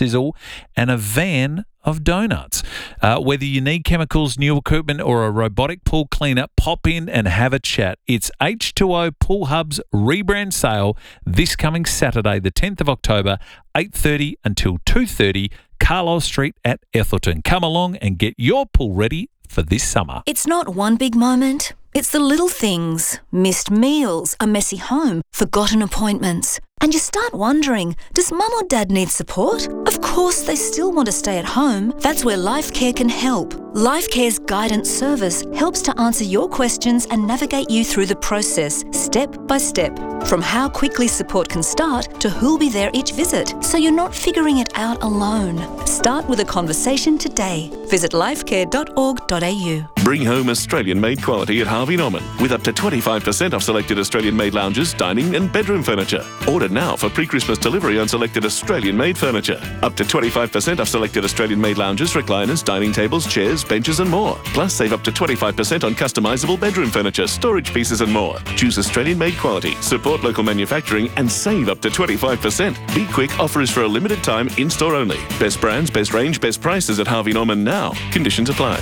sizzle, and a van of donuts. Whether you need chemicals, new equipment, or a robotic pool cleaner, pop in and have a chat. It's H2O Pool Hub's rebrand sale this coming Saturday, the 10th of October, 8:30 until 2:30, Carlisle Street at Ethelton. Come along and get your pool ready for this summer. It's not one big moment. It's the little things. Missed meals, a messy home, forgotten appointments. And you start wondering, does mum or dad need support? Of course they still want to stay at home. That's where LifeCare can help. LifeCare's guidance service helps to answer your questions and navigate you through the process, step by step. From how quickly support can start to who'll be there each visit, so you're not figuring it out alone. Start with a conversation today. Visit lifecare.org.au. Bring home Australian-made quality at Harvey Norman with up to 25% off selected Australian-made lounges, dining and bedroom furniture. Order now for pre-Christmas delivery on selected Australian-made furniture. Up to 25% off selected Australian-made lounges, recliners, dining tables, chairs, benches and more. Plus, save up to 25% on customisable bedroom furniture, storage pieces and more. Choose Australian-made quality, support local manufacturing and save up to 25%. Be quick, offer is for a limited time, in-store only. Best brands, best range, best prices at Harvey Norman now. Conditions apply.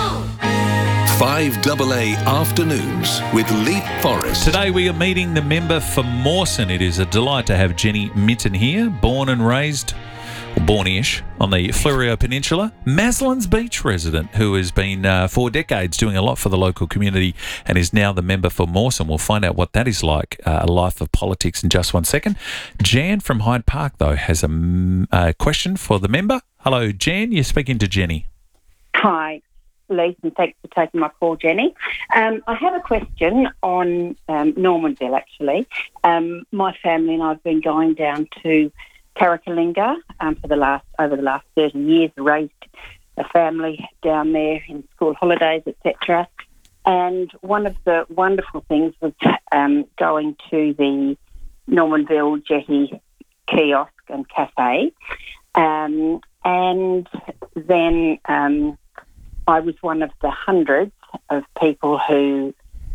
5AA Afternoons with Leap Forest. Today we are meeting the member for Mawson. It is a delight to have Jenny Minton here, born and raised, or born-ish, on the Fleurieu Peninsula. Maslin's Beach resident who has been for decades doing a lot for the local community and is now the member for Mawson. We'll find out what that is like, a life of politics, in just 1 second. Jan from Hyde Park, though, has a question for the member. Hello, Jan. You're speaking to Jenny. Hi, Lise, and thanks for taking my call, Jenny. I have a question on Normanville, actually. My family and I have been going down to Carricalinga over the last 30 years, raised a family down there in school holidays, etc. And one of the wonderful things was going to the Normanville Jetty kiosk and cafe. And then I was one of the hundreds of people who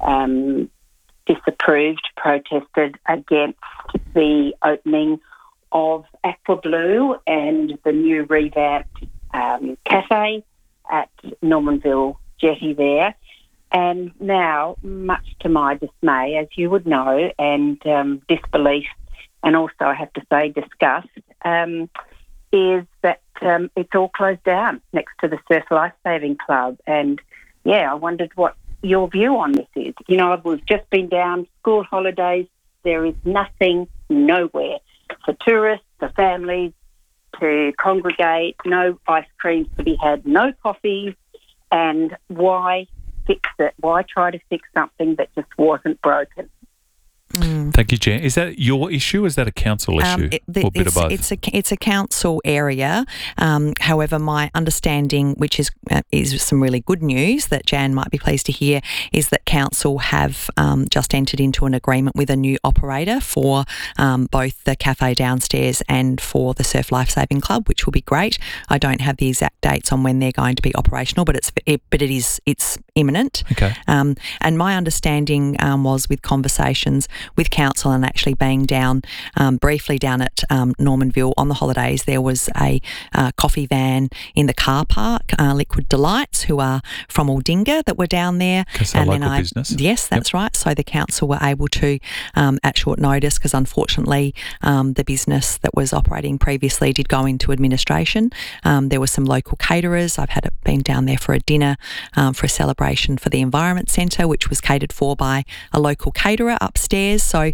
disapproved, protested against the opening of Aqua Blue and the new revamped cafe at Normanville Jetty there. And now, much to my dismay, as you would know, and disbelief, and also, I have to say, disgust, is that it's all closed down next to the Surf Lifesaving Club. And, I wondered what your view on this is. You know, we've just been down, school holidays, there is nothing, nowhere for tourists, for families to congregate, no ice creams to be had, no coffees, and why fix it? Why try to fix something that just wasn't broken? Thank you, Jan. Is that your issue or is that a council issue? Or a bit of both? It's a council area. However, my understanding, which is some really good news that Jan might be pleased to hear, is that council have just entered into an agreement with a new operator for both the cafe downstairs and for the Surf Lifesaving Club, which will be great. I don't have the exact dates on when they're going to be operational, but it's imminent. Okay. And my understanding was with conversations with council and actually being down briefly down at Normanville on the holidays, there was a coffee van in the car park, Liquid Delights, who are from Aldinga, that were down there. Because they're local business. Yes, that's right. So the council were able to, at short notice, because unfortunately the business that was operating previously did go into administration. There were some local caterers. I've been down there for a dinner for a celebration for the Environment Centre, which was catered for by a local caterer upstairs. So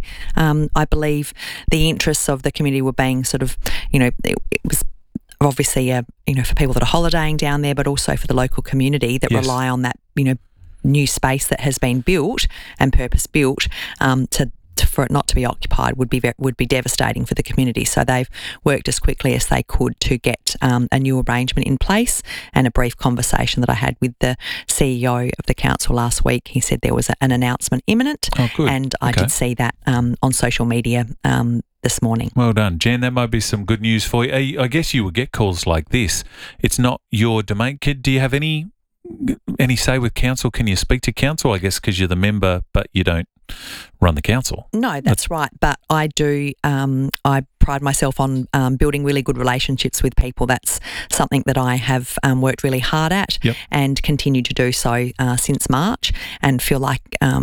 I believe the interests of the community were being sort of, it was obviously, for people that are holidaying down there, but also for the local community that rely on that, new space that has been built and purpose-built for it not to be occupied would be devastating for the community. So they've worked as quickly as they could to get a new arrangement in place. And a brief conversation that I had with the CEO of the council last week, he said there was an announcement imminent. Oh, good. And I did see that on social media this morning. Well done, Jan. That might be some good news for you. I guess you would get calls like this. It's not your domain. Do you have any say with council? Can you speak to council? I guess because you're the member, but you don't run the council. No, that's right. But I do, I pride myself on building really good relationships with people. That's something that I have worked really hard at and continue to do so since March, and feel like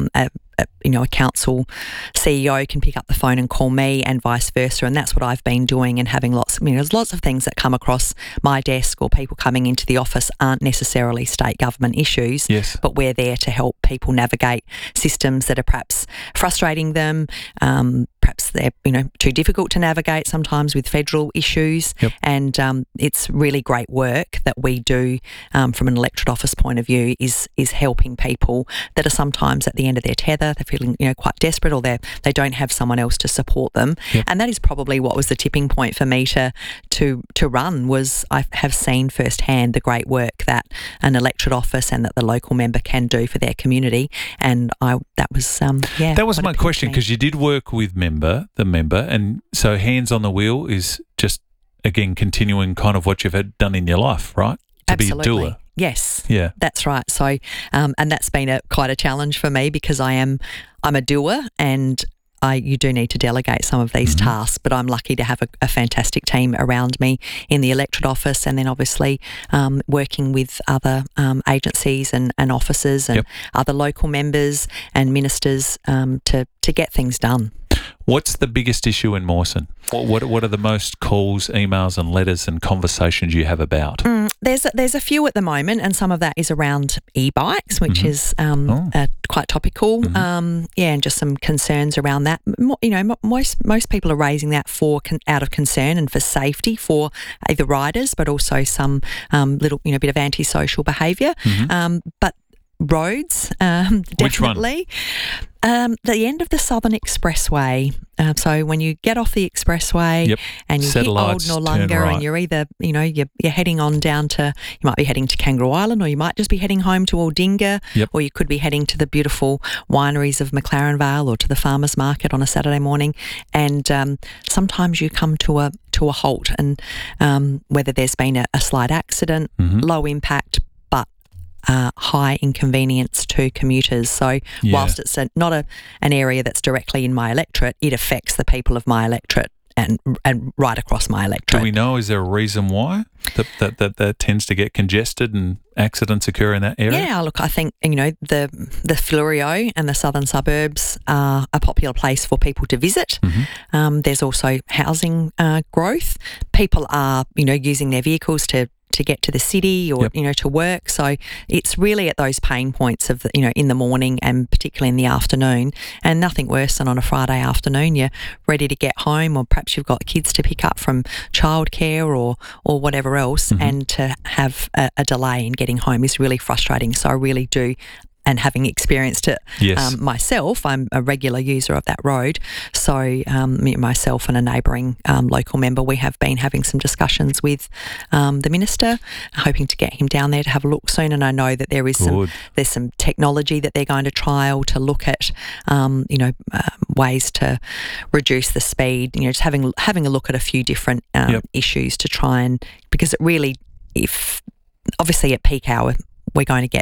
a council CEO can pick up the phone and call me, and vice versa. And that's what I've been doing, and having there's lots of things that come across my desk or people coming into the office aren't necessarily state government issues, but we're there to help people navigate systems that are perhaps frustrating them. Perhaps they're too difficult to navigate sometimes with federal issues, and it's really great work that we do from an electorate office point of view is helping people that are sometimes at the end of their tether. They're feeling quite desperate, or they don't have someone else to support them, and that is probably what was the tipping point for me to run. Was I have seen firsthand the great work that an electorate office and that the local member can do for their community, and that was my question, because you did work with the member, and so hands on the wheel is just again continuing kind of what you've had done in your life, right? To Absolutely. Be a doer. Yes. Yeah. That's right. So, and that's been quite a challenge for me, because I'm a doer, and you do need to delegate some of these tasks, but I'm lucky to have a fantastic team around me in the electorate office, and then obviously working with other agencies and officers and other local members and ministers to get things done. What's the biggest issue in Mawson? What are the most calls, emails and letters and conversations you have about? There's a few at the moment, and some of that is around e-bikes, which is quite topical. And just some concerns around that. Most people are raising that out of concern and for safety for the riders, but also some little bit of antisocial behaviour. But roads, definitely. Which one? The end of the Southern Expressway. So when you get off the expressway and you hit Old Noarlunga, and you're either, you're heading on down to, you might be heading to Kangaroo Island, or you might just be heading home to Aldinga, or you could be heading to the beautiful wineries of McLaren Vale or to the farmers market on a Saturday morning. And sometimes you come to a halt, and whether there's been a slight accident, low impact, high inconvenience to commuters. So whilst it's not an area that's directly in my electorate, it affects the people of my electorate and right across my electorate. Do we know, is there a reason why that tends to get congested and accidents occur in that area? Yeah, look, I think, the Fleurieu and the southern suburbs are a popular place for people to visit. There's also housing growth. People are, using their vehicles to get to the city or, to work. So it's really at those pain points of, in the morning and particularly in the afternoon, and nothing worse than on a Friday afternoon, you're ready to get home, or perhaps you've got kids to pick up from childcare or whatever else, and to have a delay in getting home is really frustrating. So I really do. And having experienced it myself, I'm a regular user of that road. So myself and a neighbouring local member, we have been having some discussions with the minister, hoping to get him down there to have a look soon. And I know that there is some technology that they're going to trial to look at, ways to reduce the speed. Just having a look at a few different issues to try and, because it really, obviously at peak hour we're going to get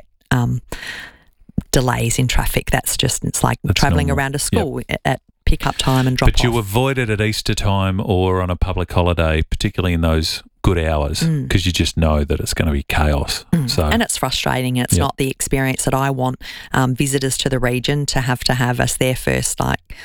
delays in traffic. It's like travelling around a school at pick-up time and drop-off. But you avoid it at Easter time or on a public holiday, particularly in those good hours, because you just know that it's going to be chaos. And it's frustrating. It's not the experience that I want visitors to the region to have as their first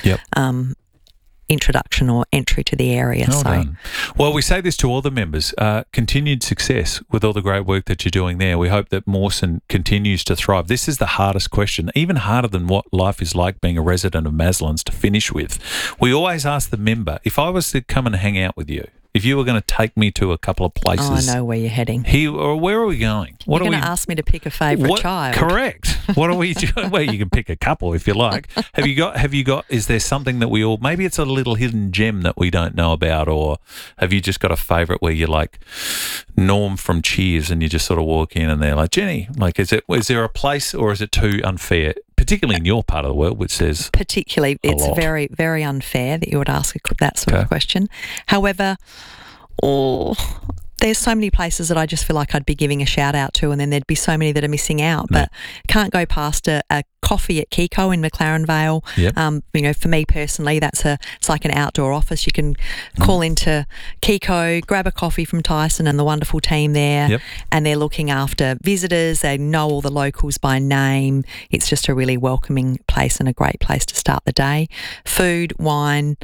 introduction or entry to the area. Done. Well, we say this to all the members, continued success with all the great work that you're doing there. We hope that Mawson continues to thrive. This is the hardest question, even harder than what life is like being a resident of Maslins to finish with. We always ask the member, if I was to come and hang out with you, if you were going to take me to a couple of places. I know where you're heading. Where are we going? You're going to ask me to pick a favourite child. Correct. What are we doing? Well, you can pick a couple if you like. Have you got, is there something that we all, maybe it's a little hidden gem that we don't know about, or have you just got a favourite where you're like Norm from Cheers and you just sort of walk in and they're like, Jenny, like, is there a place, or is it too unfair? Particularly in your part of the world, which says it's very, very unfair that you would ask that sort of question. However, there's so many places that I just feel like I'd be giving a shout out to, and then there'd be so many that are missing out. But can't go past a coffee at Kiko in McLaren Vale. Yep. For me personally, it's like an outdoor office. You can call into Kiko, grab a coffee from Tyson and the wonderful team there, and they're looking after visitors. They know all the locals by name. It's just a really welcoming place and a great place to start the day. Food, wine.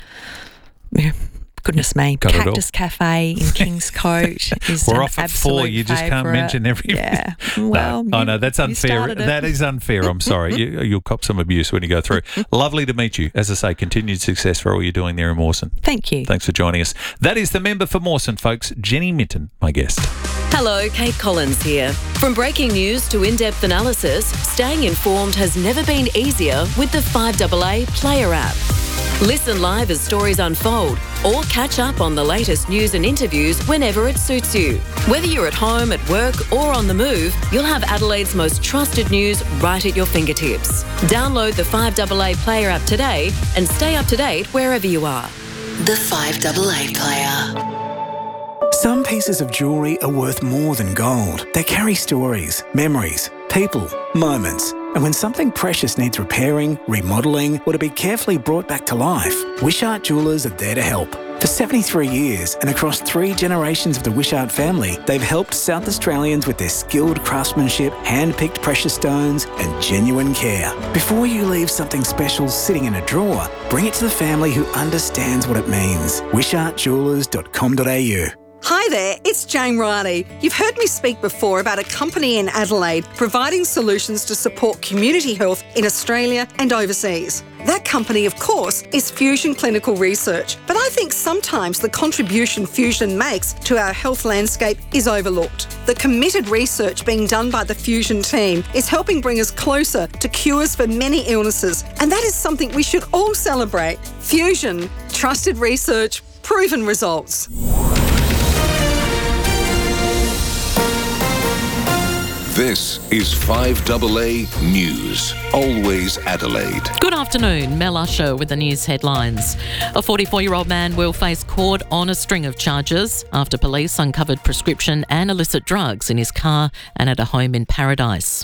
Goodness me. Got Cactus Cafe in King's Coat is We're an off at 4. You just can't favourite. mention everything. Yeah. Well, no, that's unfair. That is unfair. I'm sorry. You'll cop some abuse when you go through. Lovely to meet you. As I say, continued success for all you're doing there in Mawson. Thank you. Thanks for joining us. That is the member for Mawson, folks. Jenny Minton, my guest. Hello, Kate Collins here. From breaking news to in-depth analysis, staying informed has never been easier with the 5AA Player app. Listen live as stories unfold or catch up on the latest news and interviews whenever it suits you. Whether you're at home, at work or on the move, you'll have Adelaide's most trusted news right at your fingertips. Download the 5AA Player app today and stay up to date wherever you are. The 5AA Player. Some pieces of jewellery are worth more than gold. They carry stories, memories, people, moments. And when something precious needs repairing, remodelling, or to be carefully brought back to life, Wishart Jewellers are there to help. For 73 years and across 3 generations of the Wishart family, they've helped South Australians with their skilled craftsmanship, hand-picked precious stones and genuine care. Before you leave something special sitting in a drawer, bring it to the family who understands what it means. WishartJewellers.com.au. Hi there, it's Jane Riley. You've heard me speak before about a company in Adelaide providing solutions to support community health in Australia and overseas. That company, of course, is Fusion Clinical Research, but I think sometimes the contribution Fusion makes to our health landscape is overlooked. The committed research being done by the Fusion team is helping bring us closer to cures for many illnesses, and that is something we should all celebrate. Fusion, trusted research, proven results. This is 5AA News. Always Adelaide. Good afternoon. Mel Usher with the news headlines. A 44-year-old man will face court on a string of charges after police uncovered prescription and illicit drugs in his car and at a home in Paradise.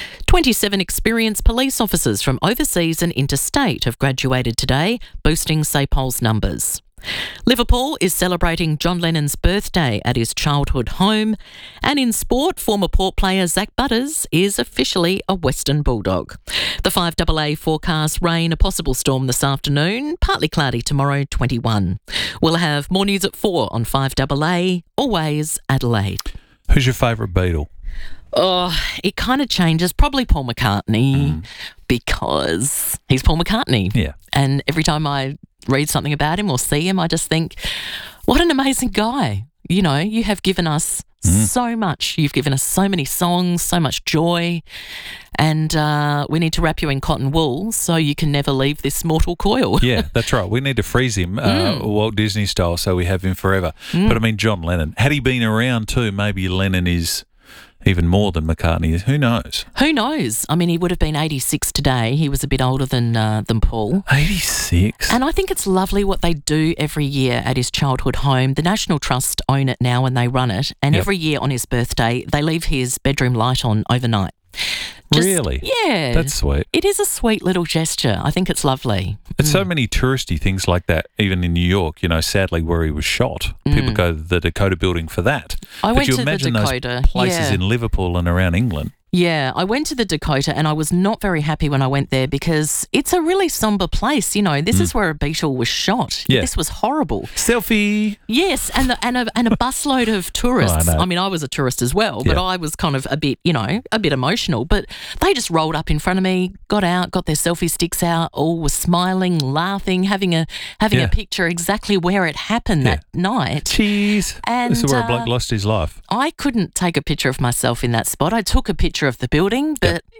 27 experienced police officers from overseas and interstate have graduated today, boosting SAPOL's numbers. Liverpool is celebrating John Lennon's birthday at his childhood home. And in sport, former Port player Zach Butters is officially a Western Bulldog. The 5AA forecast rain, a possible storm this afternoon, partly cloudy tomorrow, 21. We'll have more news at 4 on 5AA, always Adelaide. Who's your favourite Beatle? Oh, it kind of changes. Probably Paul McCartney because he's Paul McCartney. Yeah. And every time I read something about him or see him, I just think, what an amazing guy. You know, you have given us so much. You've given us so many songs, so much joy, and we need to wrap you in cotton wool so you can never leave this mortal coil. Yeah, that's right. We need to freeze him Walt Disney style so we have him forever. But I mean, John Lennon, had he been around too, maybe Lennon is even more than McCartney is. Who knows? Who knows? I mean, he would have been 86 today. He was a bit older than Paul. 86? And I think it's lovely what they do every year at his childhood home. The National Trust own it now and they run it. And every year on his birthday, they leave his bedroom light on overnight. Really? Yeah. That's sweet. It is a sweet little gesture. I think it's lovely. It's so many touristy things like that, even in New York, you know, sadly where he was shot. People go to the Dakota building for that. I went you to imagine the Dakota. those places in Liverpool and around England. Yeah, I went to the Dakota and I was not very happy when I went there because it's a really sombre place. You know, this is where a Beatle was shot. Yeah. This was horrible. Selfie. Yes, and a busload of tourists. Oh, I know. I mean, I was a tourist as well, but I was kind of a bit emotional. But they just rolled up in front of me, got out, got their selfie sticks out, all were smiling, laughing, having a picture exactly where it happened that night. Cheese. And this is where a bloke lost his life. I couldn't take a picture of myself in that spot. I took a picture of the building, but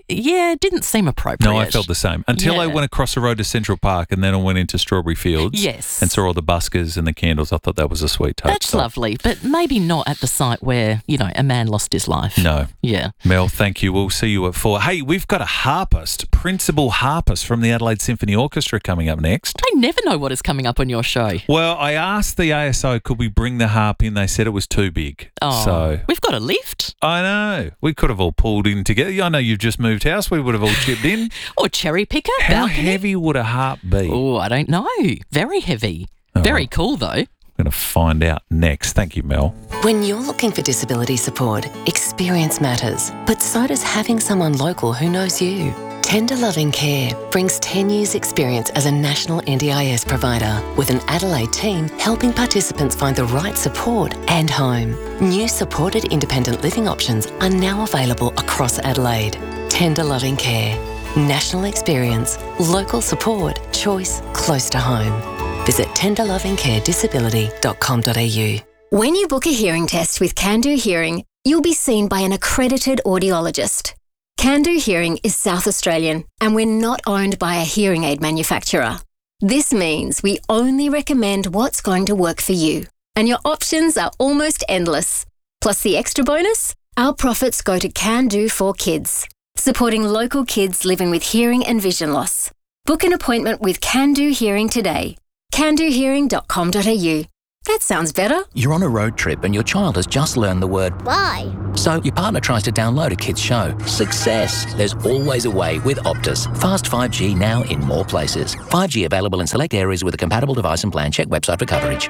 yeah, it didn't seem appropriate. No, I felt the same. Until I went across the road to Central Park and then I went into Strawberry Fields. Yes. And saw all the buskers and the candles. I thought that was a sweet touch. That's lovely, but maybe not at the site where, a man lost his life. No. Yeah. Mel, thank you. We'll see you at 4. Hey, we've got a harpist, principal harpist from the Adelaide Symphony Orchestra coming up next. I never know what is coming up on your show. Well, I asked the ASO, could we bring the harp in? They said it was too big. Oh, so we've got a lift. I know. We could have all pulled in together. I know you've just moved house. We would have all chipped in. Or cherry picker. How balcony. heavy would a harp be? Oh, I don't know. Very heavy. Very cool, though. I'm going to find out next. Thank you, Mel. When you're looking for disability support, experience matters, but so does having someone local who knows you. Tender Loving Care brings 10 years' experience as a national NDIS provider with an Adelaide team helping participants find the right support and home. New supported independent living options are now available across Adelaide. Tender Loving Care. National experience, local support, choice close to home. Visit tenderlovingcaredisability.com.au. When you book a hearing test with Can Do Hearing, you'll be seen by an accredited audiologist. Can Do Hearing is South Australian, and we're not owned by a hearing aid manufacturer. This means we only recommend what's going to work for you, and your options are almost endless. Plus the extra bonus, our profits go to Can Do for Kids, supporting local kids living with hearing and vision loss. Book an appointment with Can Do Hearing today. candohearing.com.au. That sounds better. You're on a road trip and your child has just learned the word Bye. So your partner tries to download a kid's show. Success! There's always a way with Optus. Fast 5G now in more places. 5G available in select areas with a compatible device and plan. Check website for coverage.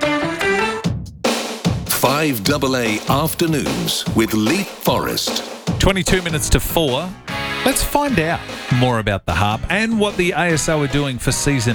5AA Afternoons with Leith Forrest. 22 minutes to 4. Let's find out more about the harp and what the ASO are doing for season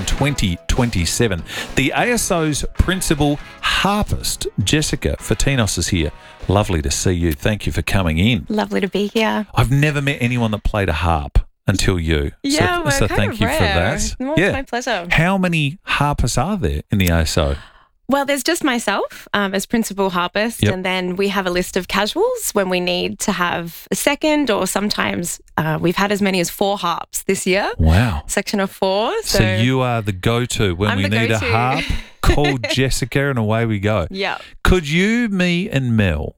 2027. The ASO's principal harpist, Jessica Fatinos, is here. Lovely to see you. Thank you for coming in. Lovely to be here. I've never met anyone that played a harp until you. Yeah, so kind thank of you rare. for that. Well, it's my pleasure. How many harpists are there in the ASO? Well, there's just myself as principal harpist, and then we have a list of casuals when we need to have a second, or sometimes we've had as many as 4 harps this year. Wow. Section of 4. So you are the go-to. When we need a harp, call Jessica and away we go. Yeah. Could you, me and Mel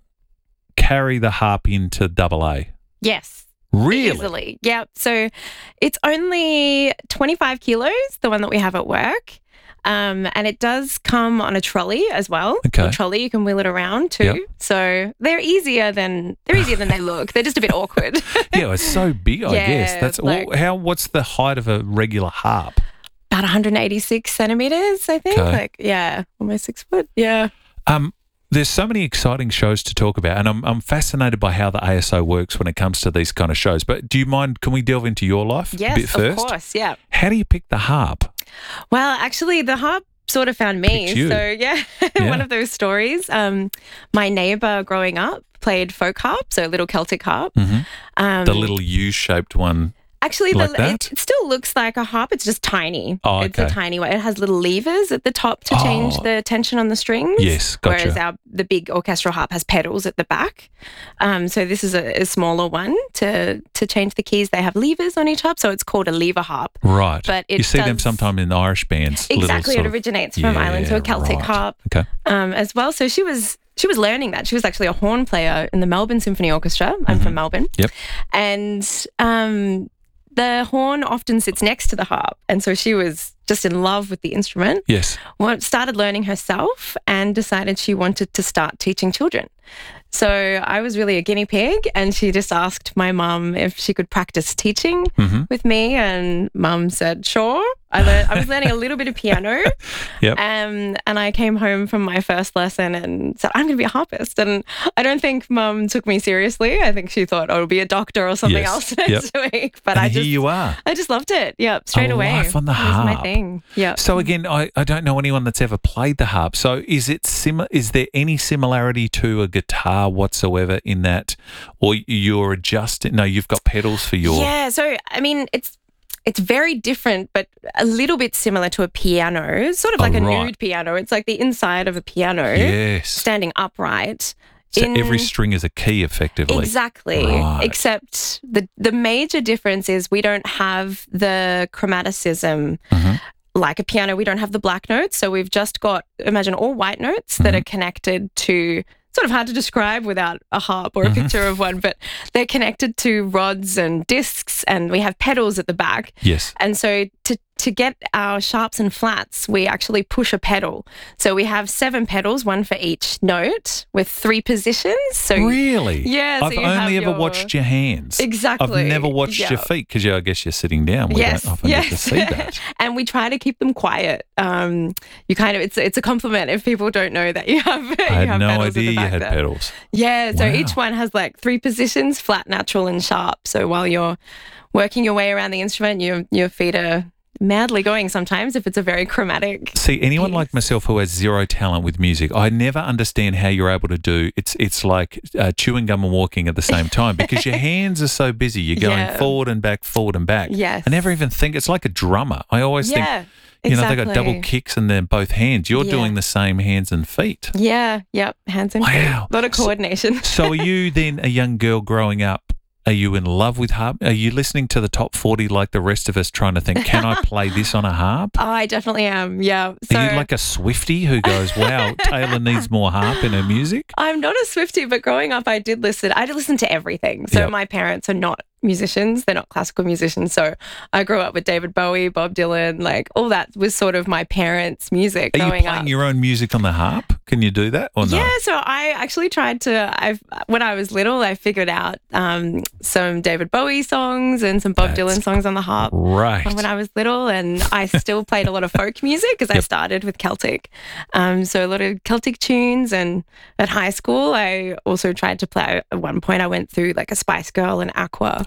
carry the harp into AA? Yes. Really? Easily. Yeah. So it's only 25 kilos, the one that we have at work. And it does come on a trolley as well. Okay. A trolley, you can wheel it around too. Yep. So they're easier than they look. They're just a bit awkward. Yeah, it's so big, I guess. That's like, what's the height of a regular harp? About 186 centimeters, I think. Okay. Almost 6 foot. Yeah. There's so many exciting shows to talk about, and I'm fascinated by how the ASO works when it comes to these kind of shows. But do you mind, can we delve into your life a bit first? Of course, yeah. How do you pick the harp? Well, actually, the harp sort of found me. Picked you. So, yeah, one of those stories. My neighbour growing up played folk harp, so a little Celtic harp. Mm-hmm. The little U-shaped one. Actually, like that? It still looks like a harp. It's just tiny. Oh, okay. It's a tiny one. It has little levers at the top to change the tension on the strings. Yes, gotcha. Whereas the big orchestral harp has pedals at the back. So this is a smaller one to change the keys. They have levers on each harp, so it's called a lever harp. Right. But you see them sometime in Irish bands. Exactly. It originates from Ireland, so a Celtic harp as well. So she was learning that. She was actually a horn player in the Melbourne Symphony Orchestra. I'm from Melbourne. Yep. And the horn often sits next to the harp. And so she was just in love with the instrument. Yes. Started learning herself and decided she wanted to start teaching children. So I was really a guinea pig, and she just asked my mum if she could practice teaching with me, and mum said, sure. I was learning a little bit of piano, and I came home from my first lesson and said, I'm going to be a harpist. And I don't think mum took me seriously. I think she thought, I'll be a doctor or something else next week. But here you are. I just loved it. Yep, straight away. Life on the It was my harp. thing. Yeah. So again, I don't know anyone that's ever played the harp. So is there any similarity to a guitar whatsoever in that, or you're adjusting? No, you've got pedals for your. Yeah. So I mean, it's very different, but a little bit similar to a piano, sort of like a nude piano. It's like the inside of a piano, Yes. standing upright. So every string is a key, effectively. Exactly. Right. Except the major difference is we don't have the chromaticism like a piano. We don't have the black notes. So we've just got, imagine, all white notes that are connected to, sort of hard to describe without a harp or a picture of one, but they're connected to rods and discs, and we have pedals at the back. Yes. And so to get our sharps and flats, we actually push a pedal. So we have 7 pedals, one for each note, with 3 positions. So really? Yeah. I've only ever watched your hands. Exactly. I've never watched your feet because I guess you're sitting down. We don't often get to see that. And we try to keep them quiet. You kind of it's a compliment if people don't know that you have. I had no idea you had pedals. Yeah. So Wow. each one has like 3 positions: flat, natural, and sharp. So while you're working your way around the instrument, your feet are madly going sometimes if it's a very chromatic. See, anyone like myself who has zero talent with music, I never understand how you're able to do it's like chewing gum and walking at the same time because your hands are so busy. You're going forward and back. Yes. I never even think it's like a drummer. I always think, they got double kicks and then both hands. You're doing the same hands and feet. Yeah. Yep. Hands and feet. A lot of coordination. So are you then a young girl growing up? Are you in love with harp? Are you listening to the top 40 like the rest of us trying to think, can I play this on a harp? Oh, I definitely am, yeah. So, are you like a Swiftie who goes, wow, Taylor needs more harp in her music? I'm not a Swiftie, but growing up I did listen to everything. So my parents are not musicians. They're not classical musicians. So I grew up with David Bowie, Bob Dylan, like all that was sort of my parents' music growing up. Are you playing your own music on the harp? Can you do that or no? Yeah, so I actually tried to, when I was little, I figured out some David Bowie songs and some Bob Dylan songs on the harp when I was little, and I still played a lot of folk music because I started with Celtic. So a lot of Celtic tunes, and at high school I also tried to play, at one point I went through like a Spice Girl and Aqua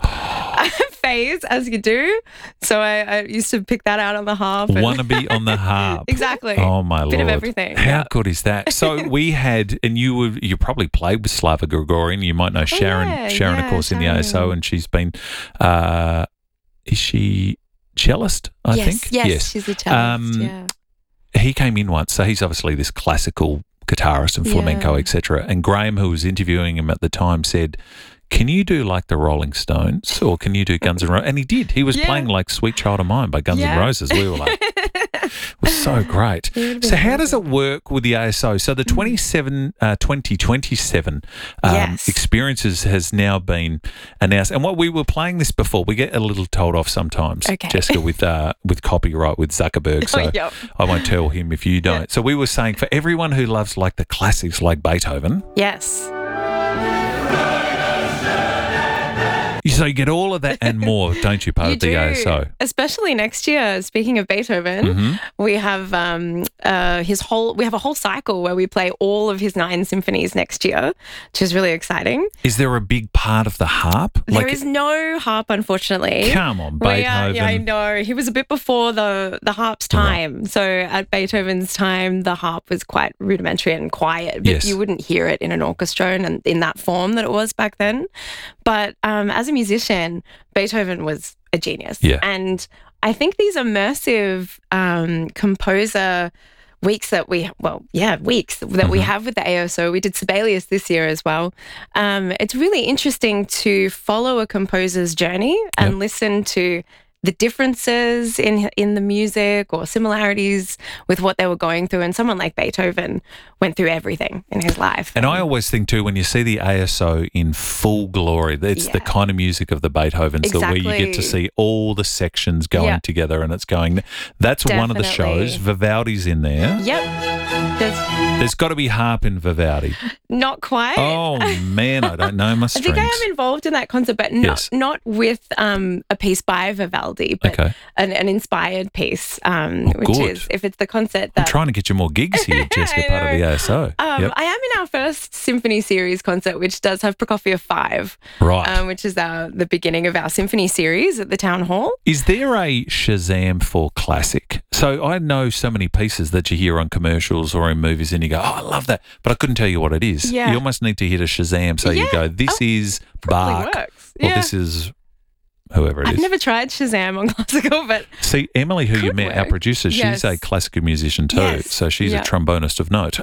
phase, as you do. So I used to pick that out on the harp. Wannabe on the harp. Exactly. Oh my Lord. Bit of everything. How good is that? So we had, and you probably played with Slava Gregorian. You might know Sharon. Sharon, of course, in the ASO, and she's been. Is she cellist? I think. Yes, she's a cellist. He came in once, so he's obviously this classical guitarist and flamenco, etc. And Graham, who was interviewing him at the time, said, can you do like the Rolling Stones or can you do Guns N' Roses? And he did. He was playing like Sweet Child of Mine by Guns N' Roses. We were like, it was so great. So how does it work with the ASO? So the 2027 experiences has now been announced. And what we were playing this before, we get a little told off sometimes, Jessica, with copyright with Zuckerberg. So I won't tell him if you don't. So we were saying for everyone who loves like the classics like Beethoven. Yes. So you get all of that and more, don't you, part of the ASO? Especially next year. Speaking of Beethoven, we have we have a whole cycle where we play all of his 9 symphonies next year, which is really exciting. Is there a big part of the harp? There is no harp, unfortunately. Come on, Beethoven. Yeah, I know. He was a bit before the harp's time. So at Beethoven's time, the harp was quite rudimentary and quiet, but you wouldn't hear it in an orchestra and in that form that it was back then. But as a musician, Beethoven was a genius. Yeah. And I think these immersive composer weeks that we have with the ASO. We did Sibelius this year as well. It's really interesting to follow a composer's journey and listen to the differences in the music or similarities with what they were going through. And someone like Beethoven went through everything in his life. And I always think too, when you see the ASO in full glory, it's the kind of music of the Beethovens where you get to see all the sections going together and it's going. That's one of the shows. Vivaldi's in there. Yep. There's got to be harp in Vivaldi. Not quite. Oh man, I don't know my strings. I think I am involved in that concert, but not with a piece by Vivaldi, but an inspired piece, which is if it's the concert that... I'm trying to get you more gigs here, Jessica, part of the ASO. I am in our first symphony series concert, which does have Prokofiev 5, which is the beginning of our symphony series at the Town Hall. Is there a Shazam for classic? So I know so many pieces that you hear on commercials or in movies and you go, oh, I love that, but I couldn't tell you what it is. Yeah. You almost need to hit a Shazam. So you go, this is Bach or this is whoever it is. I've never tried Shazam on classical, but see, Emily, who you met, our producer, she's a classical musician too, so she's a trombonist of note.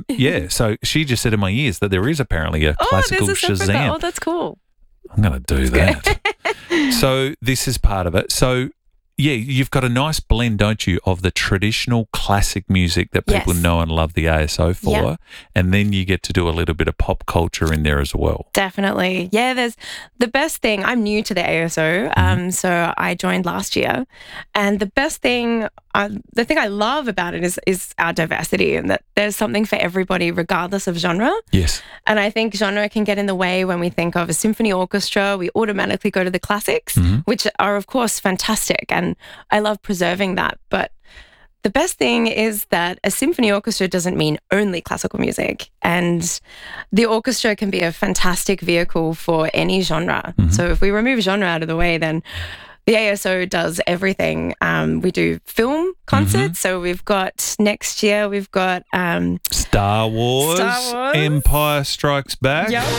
So she just said in my ears that there is apparently a classical Shazam. Oh, that's cool. I'm going to do that. So this is part of it. So yeah, you've got a nice blend, don't you, of the traditional classic music that people know and love the ASO for, and then you get to do a little bit of pop culture in there as well. Definitely. Yeah, there's the best thing. I'm new to the ASO, so I joined last year, and the best thing, the thing I love about it is our diversity, and that there's something for everybody regardless of genre. Yes. And I think genre can get in the way when we think of a symphony orchestra. We automatically go to the classics, which are of course fantastic, and I love preserving that. But the best thing is that a symphony orchestra doesn't mean only classical music, and the orchestra can be a fantastic vehicle for any genre. So if we remove genre out of the way, then the ASO does everything. We do film concerts. So we've got next year, we've got Star Wars, Empire Strikes Back. Yep.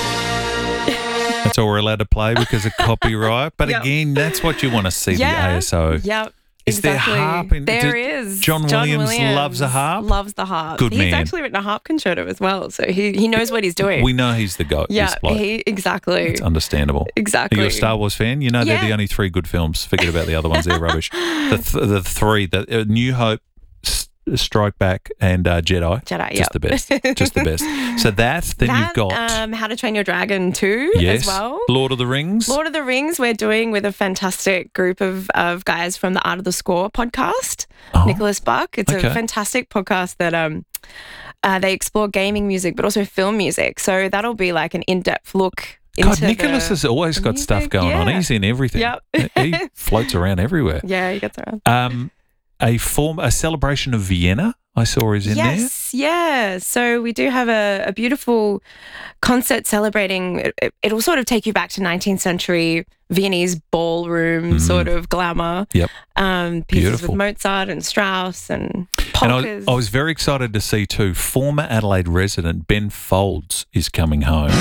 That's all we're allowed to play because of copyright. But again, that's what you want to see, the ASO. Yep. Is there harp? There is. John Williams loves a harp? Loves the harp. Good man. He's actually written a harp concerto as well, so he knows what he's doing. We know he's the GOAT. Yeah, exactly. It's understandable. Exactly. Are you a Star Wars fan? You know they're the only three good films. Forget about the other ones. They're rubbish. The three, New Hope, Strike Back, and Jedi. Just the best. Just the best. So you've got How to Train Your Dragon 2 as well. Lord of the Rings. Lord of the Rings we're doing with a fantastic group of guys from the Art of the Score podcast. Nicholas Buck. It's a fantastic podcast that they explore gaming music but also film music. So that'll be like an in-depth look into Nicholas has always got stuff going on. He's in everything. Yep. He floats around everywhere. Yeah, he gets around. A celebration of Vienna, I saw is in there. Yes, yeah. So we do have a beautiful concert celebrating. It'll sort of take you back to 19th century Viennese ballroom sort of glamour. Yep. Pieces Beautiful. with Mozart and Strauss and polkas. And I was very excited to see too, former Adelaide resident Ben Folds is coming home.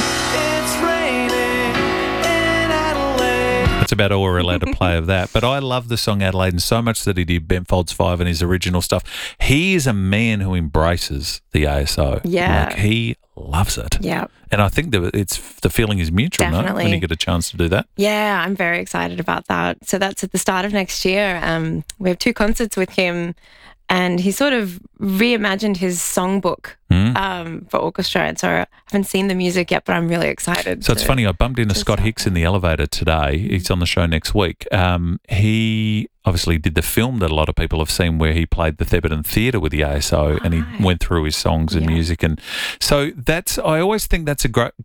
That's about all we're allowed to play of that. But I love the song Adelaide, and so much that he did Ben Folds 5 and his original stuff. He is a man who embraces the ASO. Yeah. Like he loves it. Yeah. And I think that the feeling is mutual, Definitely. no? When you get a chance to do that. Yeah, I'm very excited about that. So that's at the start of next year. We have 2 concerts with him, and he sort of reimagined his songbook for orchestra. And so I haven't seen the music yet, but I'm really excited. So it's funny, I bumped into Scott Hicks in the elevator today. He's on the show next week. He obviously did the film that a lot of people have seen where he played the Thebarton Theatre with the ASO and he went through his songs and music. And so I always think that's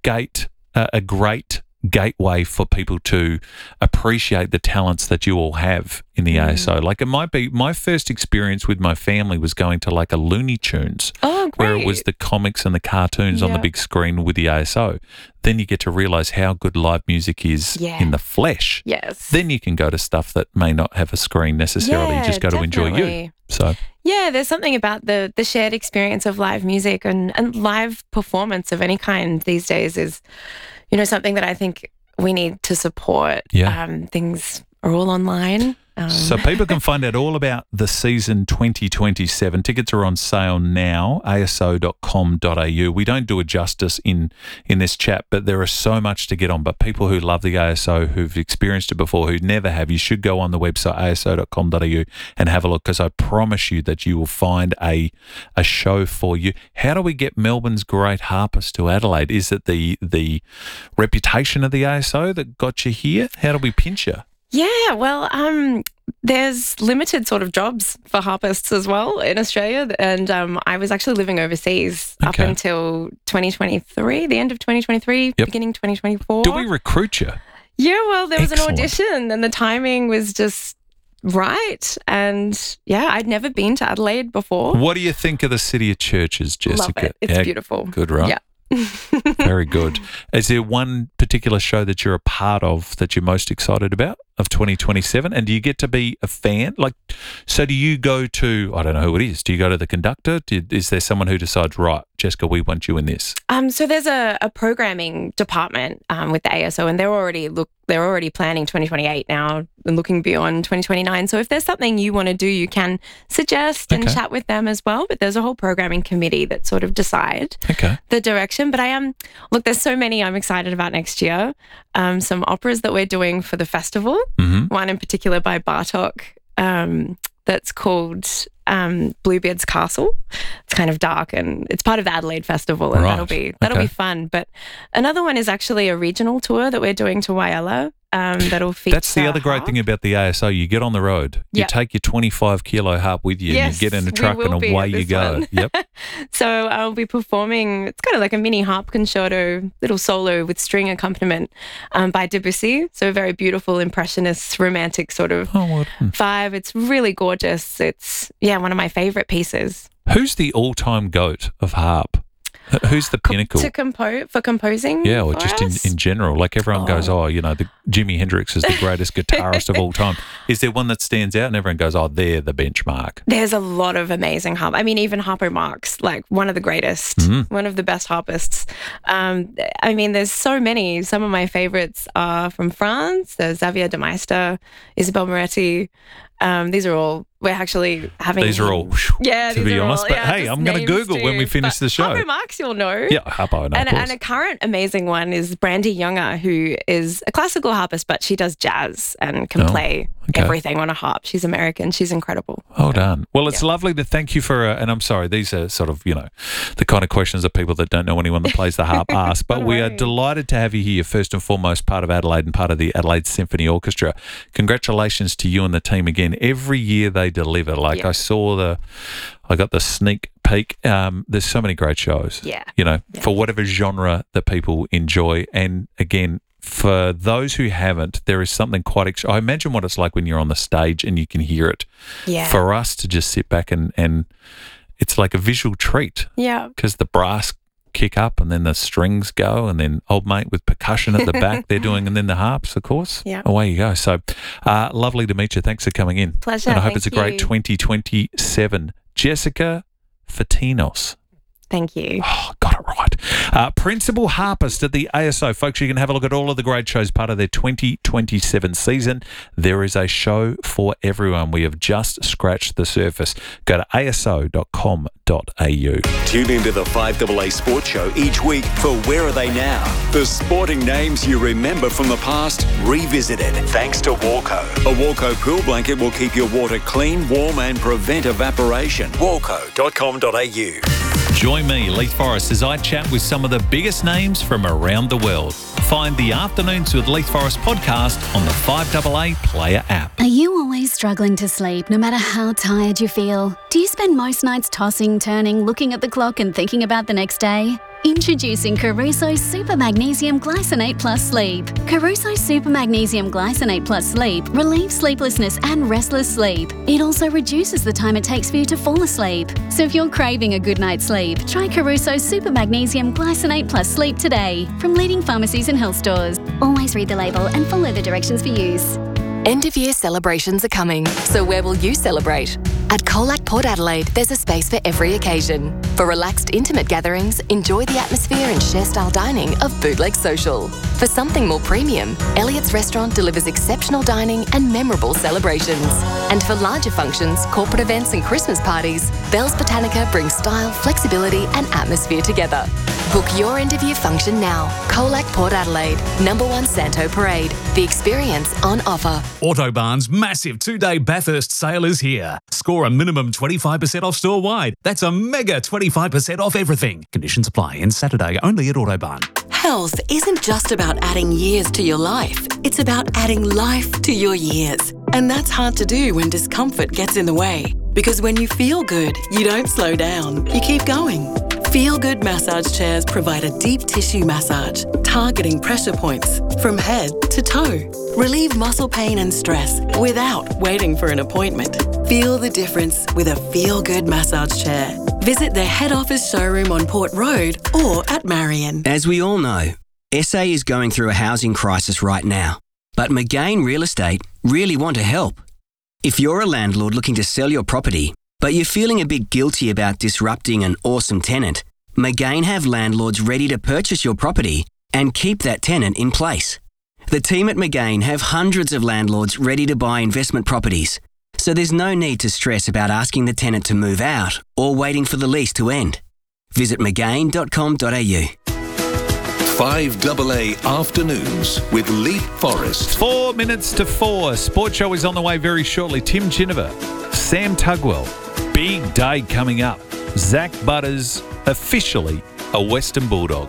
a great gateway for people to appreciate the talents that you all have in the ASO. Like it might be my first experience with my family was going to like a Looney Tunes where it was the comics and the cartoons on the big screen with the ASO. Then you get to realise how good live music is in the flesh. Yes. Then you can go to stuff that may not have a screen necessarily. You just go to enjoy you. So yeah, there's something about the shared experience of live music and live performance of any kind these days is, something that I think we need to support. Yeah. Things are all online. So people can find out all about the season 2027. Tickets are on sale now, aso.com.au. We don't do it justice in this chat, but there is so much to get on. But people who love the ASO, who've experienced it before, who never have, you should go on the website, aso.com.au, and have a look, because I promise you that you will find a show for you. How do we get Melbourne's great harpist to Adelaide? Is it the reputation of the ASO that got you here? How do we pinch you? Yeah, well, there's limited sort of jobs for harpists as well in Australia, and I was actually living overseas up until 2023, the end of 2023, beginning 2024. Do we recruit you? Yeah, well, there was Excellent. an audition and the timing was just right, and yeah, I'd never been to Adelaide before. What do you think of the City of Churches, Jessica? Love it. It's beautiful. Good, right? Yeah. Very good. Is there one particular show that you're a part of that you're most excited about of 2027? And do you get to be a fan? So do you go to, I don't know who it is, do you go to the conductor? Is there someone who decides, right, Jessica, we want you in this? So there's a programming department with the ASO, and they're already planning 2028 now and looking beyond 2029. So if there's something you want to do, you can suggest and chat with them as well. But there's a whole programming committee that sort of decide the direction. But there's so many I'm excited about next year. Some operas that we're doing for the festival. One in particular by Bartók that's called Bluebeard's Castle. It's kind of dark and it's part of the Adelaide Festival, and that'll be fun. But another one is actually a regional tour that we're doing to Whyalla. That'll feature. That's the other great thing about the ASO. You get on the road, you take your 25 kilo harp with you, and you get in a truck and away you go. Yep. So I'll be performing. It's kind of like a mini harp concerto, little solo with string accompaniment by Debussy. So a very beautiful, impressionist, romantic sort of vibe. It's really gorgeous. It's one of my favorite pieces. Who's the all-time goat of harp? Who's the pinnacle? For composing? Yeah, or just in general. Like everyone goes, the Jimi Hendrix is the greatest guitarist of all time. Is there one that stands out and everyone goes, they're the benchmark? There's a lot of amazing harp. I mean, even Harpo Marx, like one of the greatest, one of the best harpists. There's so many. Some of my favorites are from France. There's Xavier de Meister, Isabelle Moretti. These are all, we're actually having... These are all, to be honest. But hey, I'm going to Google when we finish the show. Harpo Marx, you'll know. Yeah, Harpo, I know, and a current amazing one is Brandy Younger, who is a classical harpist, but she does jazz and can play everything on a harp. She's American. She's incredible. Well done. Well, it's lovely to thank you for, and I'm sorry, these are sort of, the kind of questions that people that don't know anyone that plays the harp ask, but we are delighted to have you here, first and foremost, part of Adelaide and part of the Adelaide Symphony Orchestra. Congratulations to you and the team again. Every year they deliver. I got the sneak peek. There's so many great shows. For whatever genre that people enjoy. And again, for those who haven't, there is something quite I imagine what it's like when you're on the stage and you can hear it. Yeah. For us to just sit back and it's like a visual treat. Yeah. Because the brass kick up and then the strings go and then old mate with percussion at the back they're doing, and then the harps, of course. Yeah. Away you go. So lovely to meet you. Thanks for coming in. Pleasure. And I hope it's a great 2027. Jessica Fatinos. Thank you. Oh, got it right. Principal harpist at the ASO. Folks, you can have a look at all of the great shows part of their 2027 season. There is a show for everyone. We have just scratched the surface. Go to aso.com.au. Tune into the 5AA Sports Show each week for Where Are They Now? The sporting names you remember from the past, revisited thanks to Walco. A Walco pool blanket will keep your water clean, warm and prevent evaporation. Walco.com.au. Join me, Leith Forrest, as I chat with some of the biggest names from around the world. Find the Afternoons with Leith Forrest podcast on the 5AA Player app. Are you always struggling to sleep no matter how tired you feel? Do you spend most nights tossing, turning, looking at the clock and thinking about the next day? Introducing Caruso Super Magnesium Glycinate Plus Sleep. Caruso Super Magnesium Glycinate Plus Sleep relieves sleeplessness and restless sleep. It also reduces the time it takes for you to fall asleep. So if you're craving a good night's sleep, try Caruso Super Magnesium Glycinate Plus Sleep today from leading pharmacies and health stores. Always read the label and follow the directions for use. End-of-year celebrations are coming, so where will you celebrate? At Colac Port Adelaide, there's a space for every occasion. For relaxed, intimate gatherings, enjoy the atmosphere and share-style dining of Bootleg Social. For something more premium, Elliott's Restaurant delivers exceptional dining and memorable celebrations. And for larger functions, corporate events and Christmas parties, Bell's Botanica brings style, flexibility and atmosphere together. Book your end-of-year function now. Colac Port Adelaide, number 1 Santo Parade. The experience on offer. Autobarn's massive 2-day Bathurst sale is here. Score a minimum 25% off store-wide. That's a mega 25% off everything. Conditions apply. End Saturday only at Autobarn. Health isn't just about adding years to your life. It's about adding life to your years. And that's hard to do when discomfort gets in the way. Because when you feel good, you don't slow down. You keep going. Feel Good massage chairs provide a deep tissue massage, targeting pressure points from head to toe. Relieve muscle pain and stress without waiting for an appointment. Feel the difference with a Feel Good massage chair. Visit their head office showroom on Port Road or at Marion. As we all know, SA is going through a housing crisis right now. But McGain Real Estate really want to help. If you're a landlord looking to sell your property, but you're feeling a bit guilty about disrupting an awesome tenant, Magain have landlords ready to purchase your property and keep that tenant in place. The team at Magain have hundreds of landlords ready to buy investment properties, so there's no need to stress about asking the tenant to move out or waiting for the lease to end. Visit magain.com.au. 5AA Afternoons with Leap Forest. 4 minutes to 4. Sports Show is on the way very shortly. Tim Ginniver, Sam Tugwell. Big day coming up. Zach Butters, officially a Western Bulldog.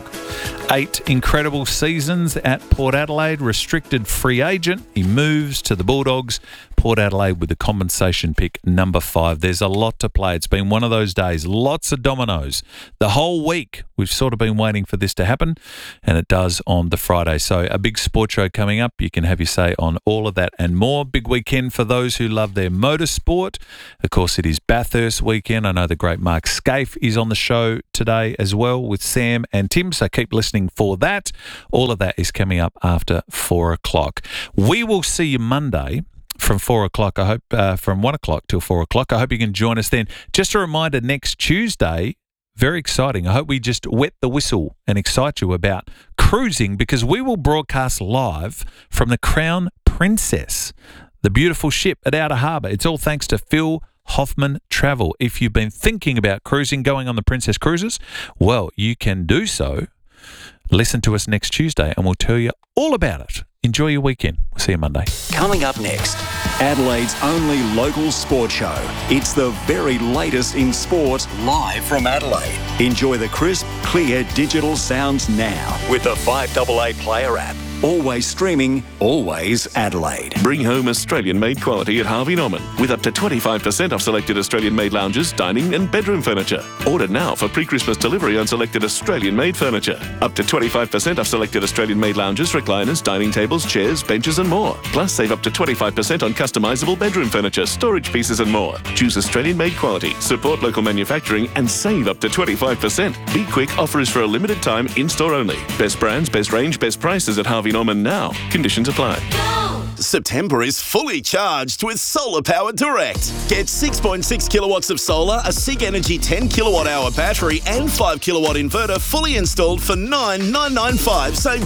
8 incredible seasons at Port Adelaide, restricted free agent. He moves to the Bulldogs. Port Adelaide with the compensation pick number 5. There's a lot to play. It's been one of those days. Lots of dominoes. The whole week we've sort of been waiting for this to happen, and it does on the Friday. So a big sports show coming up. You can have your say on all of that and more. Big weekend for those who love their motorsport. Of course, it is Bathurst weekend. I know the great Mark Scaife is on the show today as well with Sam and Tim, so keep listening for that. All of that is coming up after 4 o'clock. We will see you Monday from 4 o'clock, I hope, from 1 o'clock till 4 o'clock. I hope you can join us then. Just a reminder, next Tuesday, very exciting. I hope we just wet the whistle and excite you about cruising, because we will broadcast live from the Crown Princess, the beautiful ship at Outer Harbour. It's all thanks to Phil Hoffman Travel. If you've been thinking about cruising, going on the Princess Cruises, well, you can do so. Listen to us next Tuesday and we'll tell you all about it. Enjoy your weekend. We'll see you Monday. Coming up next, Adelaide's only local sport show. It's the very latest in sport, live from Adelaide. Enjoy the crisp, clear digital sounds now with the 5AA Player app. Always streaming, always Adelaide. Bring home Australian-made quality at Harvey Norman with up to 25% off selected Australian-made lounges, dining and bedroom furniture. Order now for pre-Christmas delivery on selected Australian-made furniture. Up to 25% off selected Australian-made lounges, recliners, dining tables, chairs, benches and more. Plus, save up to 25% on customisable bedroom furniture, storage pieces and more. Choose Australian-made quality, support local manufacturing and save up to 25%. Be quick, offer is for a limited time, in-store only. Best brands, best range, best prices at Harvey Norman now. Conditions apply. September is fully charged with Solar Power Direct. Get 6.6 kilowatts of solar, a SIG Energy 10 kilowatt hour battery and 5 kilowatt inverter fully installed for $9,995. Save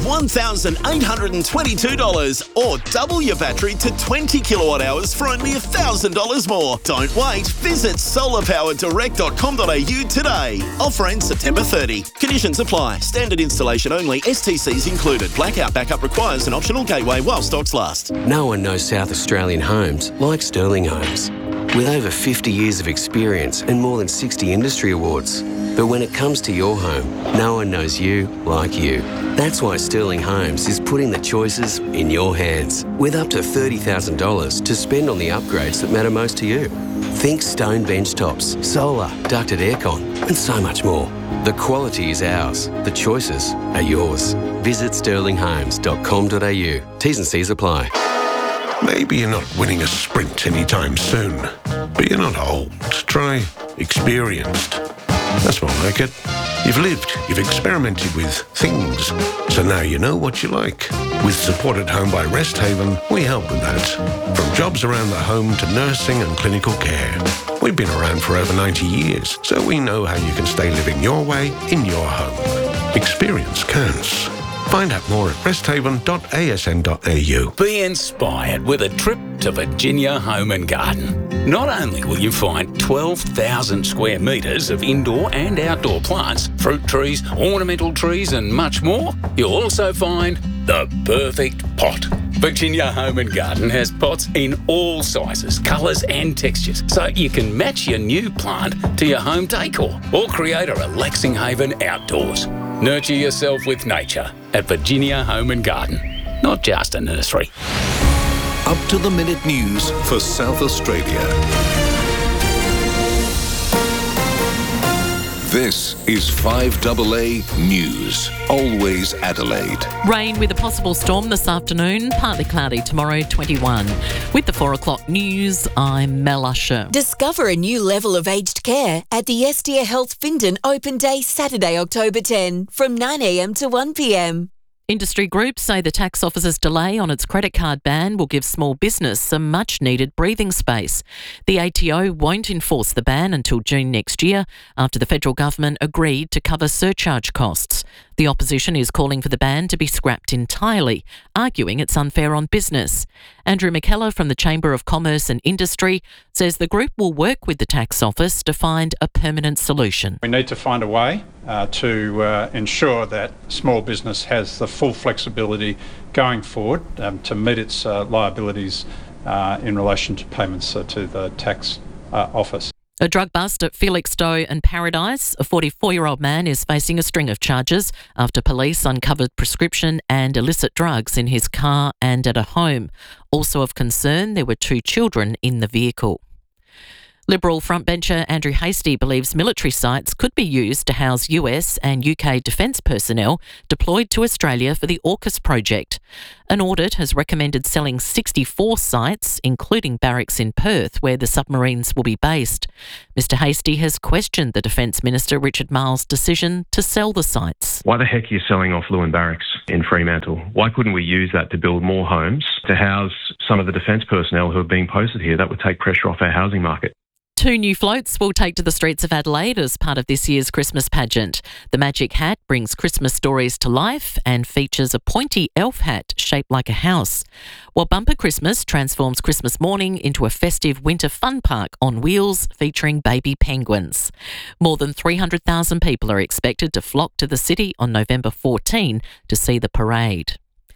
$1,822 or double your battery to 20 kilowatt hours for only $1,000 more. Don't wait. Visit solarpowerdirect.com.au today. Offer ends September 30. Conditions apply. Standard installation only. STCs included. Blackout backup requires an optional gateway while stocks last. No one knows South Australian homes like Sterling Homes. With over 50 years of experience and more than 60 industry awards. But when it comes to your home, no one knows you like you. That's why Sterling Homes is putting the choices in your hands, with up to $30,000 to spend on the upgrades that matter most to you. Think stone bench tops, solar, ducted aircon, and so much more. The quality is ours. The choices are yours. Visit sterlinghomes.com.au. T's and C's apply. Maybe you're not winning a sprint anytime soon, but you're not old. Try experienced. That's more like it. You've lived, you've experimented with things, so now you know what you like. With Support at Home by Rest Haven, we help with that. From jobs around the home to nursing and clinical care. We've been around for over 90 years, so we know how you can stay living your way in your home. Experience counts. Find out more at resthaven.asn.au. Be inspired with a trip to Virginia Home and Garden. Not only will you find 12,000 square metres of indoor and outdoor plants, fruit trees, ornamental trees and much more, you'll also find the perfect pot. Virginia Home and Garden has pots in all sizes, colours and textures, so you can match your new plant to your home decor or create a relaxing haven outdoors. Nurture yourself with nature at Virginia Home and Garden, not just a nursery. Up to the minute news for South Australia. This is 5AA News. Always Adelaide. Rain with a possible storm this afternoon, partly cloudy tomorrow, 21. With the 4 o'clock news, I'm Mel Usher. Discover a new level of aged care at the Estia Health Findon Open Day Saturday, October 10 from 9am to 1pm. Industry groups say the tax office's delay on its credit card ban will give small business some much-needed breathing space. The ATO won't enforce the ban until June next year, after the federal government agreed to cover surcharge costs. The opposition is calling for the ban to be scrapped entirely, arguing it's unfair on business. Andrew McKellar from the Chamber of Commerce and Industry says the group will work with the tax office to find a permanent solution. We need to find a way to ensure that small business has the full flexibility going forward to meet its liabilities in relation to payments to the tax office. A drug bust at Felixstowe and Paradise. A 44-year-old man is facing a string of charges after police uncovered prescription and illicit drugs in his car and at a home. Also of concern, there were 2 children in the vehicle. Liberal frontbencher Andrew Hastie believes military sites could be used to house US and UK defence personnel deployed to Australia for the AUKUS project. An audit has recommended selling 64 sites, including barracks in Perth, where the submarines will be based. Mr Hastie has questioned the Defence Minister Richard Marles' decision to sell the sites. Why the heck are you selling off Lewin Barracks in Fremantle? Why couldn't we use that to build more homes to house some of the defence personnel who are being posted here? That would take pressure off our housing market. 2 new floats will take to the streets of Adelaide as part of this year's Christmas pageant. The Magic Hat brings Christmas stories to life and features a pointy elf hat shaped like a house, while Bumper Christmas transforms Christmas morning into a festive winter fun park on wheels featuring baby penguins. More than 300,000 people are expected to flock to the city on November 14 to see the parade.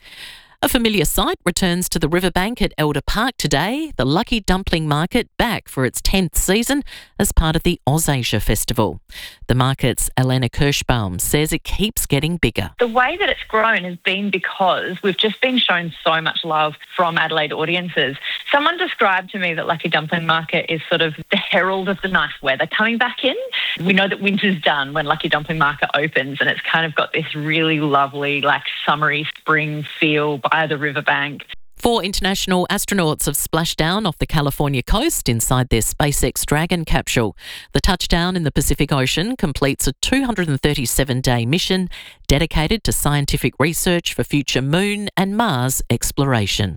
A familiar sight returns to the riverbank at Elder Park today, the Lucky Dumpling Market back for its 10th season as part of the Ausasia Festival. The market's Elena Kirschbaum says it keeps getting bigger. The way that it's grown has been because we've just been shown so much love from Adelaide audiences. Someone described to me that Lucky Dumpling Market is sort of the herald of the nice weather coming back in. We know that winter's done when Lucky Dumpling Market opens, and it's kind of got this really lovely, like summery spring feel by the riverbank. 4 international astronauts have splashed down off the California coast inside their SpaceX Dragon capsule. The touchdown in the Pacific Ocean completes a 237-day mission dedicated to scientific research for future Moon and Mars exploration.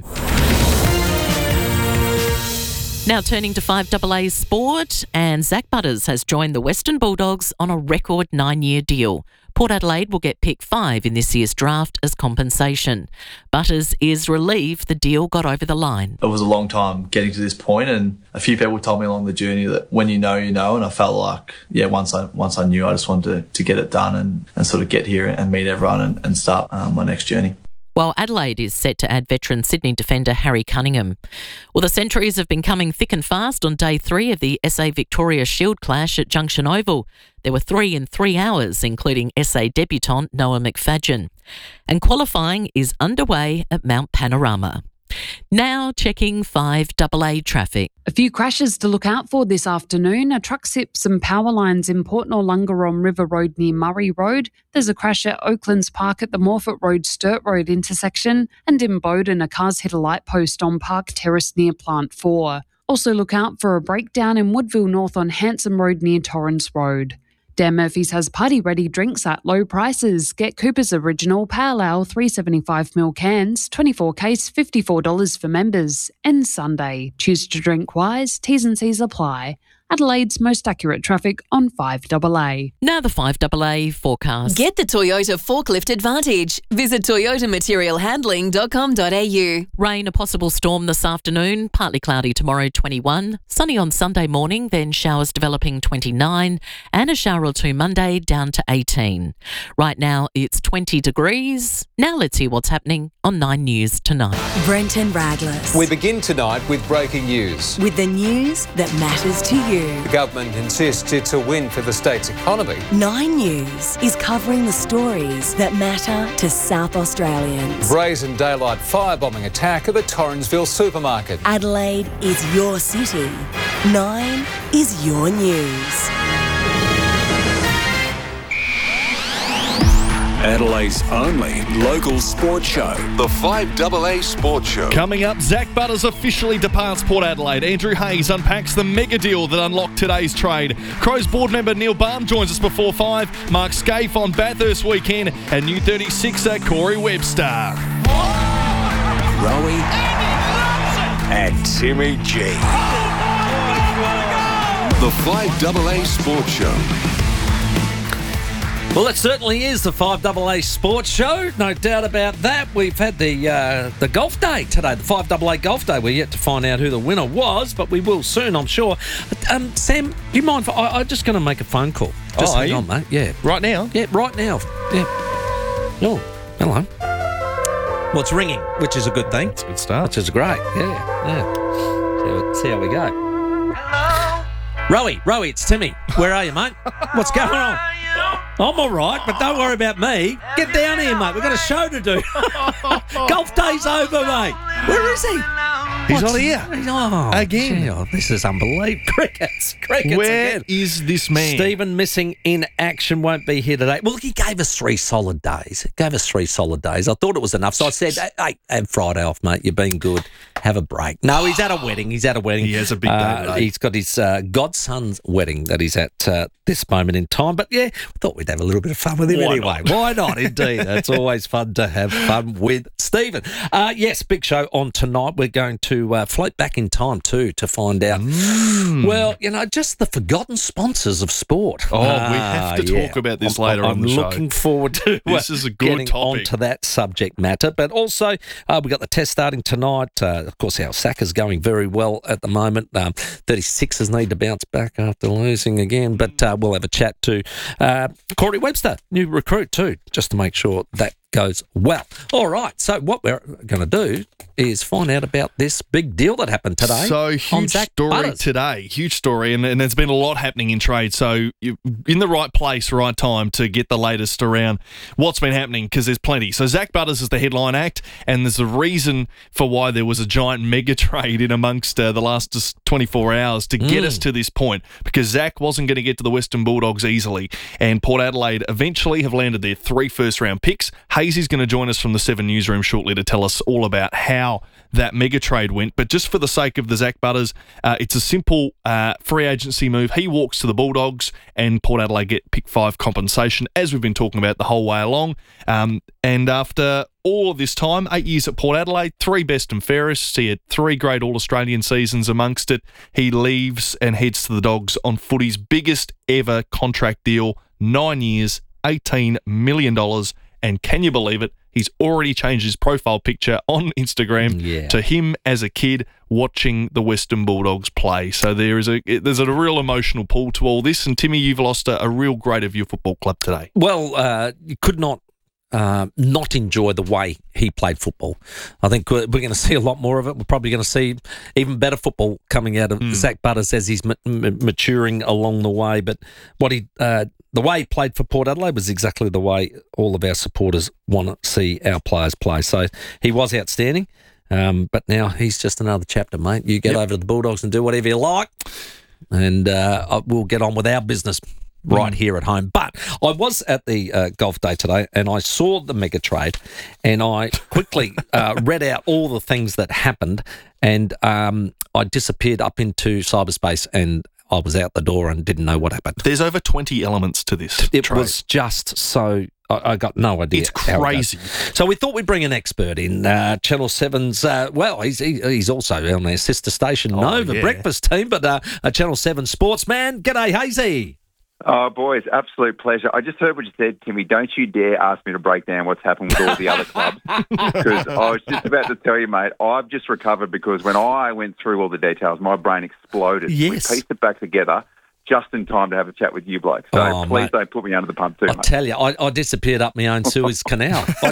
Now turning to 5AA sport, and Zach Butters has joined the Western Bulldogs on a record 9-year deal. Port Adelaide will get pick 5 in this year's draft as compensation. Butters is relieved the deal got over the line. It was a long time getting to this point, and a few people told me along the journey that when you know, you know, and I felt like, once I knew, I just wanted to get it done and sort of get here and meet everyone and start my next journey. While Adelaide is set to add veteran Sydney defender Harry Cunningham. Well, the Centuries have been coming thick and fast on day 3 of the SA Victoria Shield clash at Junction Oval. There were 3 in 3 hours, including SA debutant Noah McFadgen. And qualifying is underway at Mount Panorama. Now checking 5AA traffic. A few crashes to look out for this afternoon. A truck sips some power lines in Port Noarlunga on River Road near Murray Road. There's a crash at Oaklands Park at the Morford Road Sturt Road intersection. And in Bowden, a car's hit a light post on Park Terrace near Plant 4. Also look out for a breakdown in Woodville North on Hanson Road near Torrens Road. Dan Murphy's has party-ready drinks at low prices. Get Cooper's Original Pale Ale 375ml cans, 24 case, $54 for members. And Sunday. Choose to drink wise. T's and C's apply. Adelaide's most accurate traffic on 5AA. Now the 5AA forecast. Get the Toyota Forklift Advantage. Visit toyotamaterialhandling.com.au. Rain, a possible storm this afternoon. Partly cloudy tomorrow, 21. Sunny on Sunday morning, then showers developing, 29. And a shower or 2 Monday, down to 18. Right now, it's 20 degrees. Now let's hear what's happening on 9 News tonight. Brenton Radless. We begin tonight with breaking news. With the news that matters to you. The government insists it's a win for the state's economy. 9 News is covering the stories that matter to South Australians. Brazen daylight firebombing attack of a Torrensville supermarket. Adelaide is your city. 9 is your news. Adelaide's only local sports show. The 5AA Sports Show. Coming up, Zach Butters officially departs Port Adelaide. Andrew Hayes unpacks the mega deal that unlocked today's trade. Crows board member Neil Baum joins us before 5. Mark Scaife on Bathurst weekend. And new 36er Corey Webster. Rowie and Timmy G. The 5AA Sports Show. Well, it certainly is the 5AA Sports Show, no doubt about that. We've had the golf day today, the 5AA Golf Day. We're yet to find out who the winner was, but we will soon, I'm sure. Sam, do you mind? I'm just going to make a phone call. Just hang on, mate. Yeah. Right now? Yeah, right now. Yeah. Oh, hello. Well, it's ringing, which is a good thing. It's a good start. Which is great. Yeah. See how we go. Rowie, it's Timmy. Where are you, mate? What's going on? I'm all right, but don't worry about me. Get down here, mate. We've got a show to do. Golf day's over, mate. Where is he? He's not here. Again. Gee, this is unbelievable. Crickets Where again. is this man? Stephen missing in action, won't be here today. Well, look, he gave us 3 solid days. I thought it was enough. So I said, hey, have Friday off, mate. You've been good. Have a break. No, he's at a wedding. He has a big day today. He's got his godson's wedding that he's at this moment in time. But, yeah, I thought we'd have a little bit of fun with him anyway. Why not, indeed? It's always fun to have fun with Stephen. Yes, big show on tonight. We're going to float back in time, too, to find out, well, just the forgotten sponsors of sport. We have to talk about this later on the show. I'm looking forward to this is a good getting topic. onto that subject matter. But also, we've got the test starting tonight. Of course, our Saka's going very well at the moment. 36ers need to bounce back after losing again. But we'll have a chat to Corey Webster, new recruit too, just to make sure that goes well. All right, so what we're going to do is find out about this big deal that happened today. So, huge story today. Huge story, and there's been a lot happening in trade. So, you're in the right place, right time to get the latest around what's been happening, because there's plenty. So, Zach Butters is the headline act, and there's a reason for why there was a giant mega trade in amongst the last just 24 hours to get us to this point, because Zach wasn't going to get to the Western Bulldogs easily, and Port Adelaide eventually have landed their 3 first-round picks. Hazy's going to join us from the 7 newsroom shortly to tell us all about how that mega trade went. But just for the sake of the Zach Butters, it's a simple free agency move. He walks to the Bulldogs and Port Adelaide get pick 5 compensation, as we've been talking about the whole way along. And after all of this time, 8 years at Port Adelaide, 3 best and fairest, he had 3 great All-Australian seasons amongst it. He leaves and heads to the Dogs on footy's biggest ever contract deal, 9 years, $18 million. And can you believe it? He's already changed his profile picture on Instagram to him as a kid watching the Western Bulldogs play. So there's a real emotional pull to all this. And Timmy, you've lost a real great of your football club today. Well, you could not enjoy the way he played football. I think we're going to see a lot more of it. We're probably going to see even better football coming out of Zach Butters as he's maturing along the way. But what the way he played for Port Adelaide was exactly the way all of our supporters want to see our players play. So he was outstanding, but now he's just another chapter, mate. You get over to the Bulldogs and do whatever you like, and we'll get on with our business right here at home. But I was at the golf day today and I saw the mega trade, and I quickly read out all the things that happened, and I disappeared up into cyberspace and I was out the door and didn't know what happened. There's over 20 elements to this It trade. was just so... I got no idea. It's crazy. So we thought we'd bring an expert in. Channel 7's, he's also on their sister station, Nova Breakfast Team, but a Channel 7 sportsman. G'day, Hazy. Oh, boys, absolute pleasure. I just heard what you said, Timmy. Don't you dare ask me to break down what's happened with all the other clubs. Because I was just about to tell you, mate, I've just recovered because when I went through all the details, my brain exploded. Yes. We pieced it back togetger just in time to have a chat with you blokes. So please don't put me under the pump too much. I tell you, I disappeared up my own Suez Canal. I